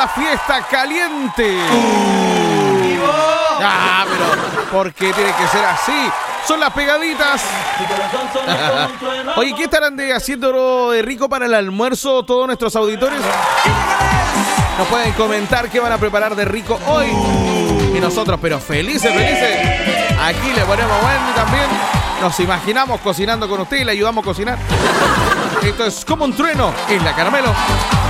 fiesta caliente. Pero ¿por qué tiene que ser así? Son las pegaditas. Oye, ¿qué estarán haciendo de rico para el almuerzo todos nuestros auditores? Nos pueden comentar qué van a preparar de rico hoy. Y nosotros, pero felices. Aquí le ponemos bueno y también nos imaginamos cocinando con usted y le ayudamos a cocinar. Esto es Como un Trueno, Isla Caramelo.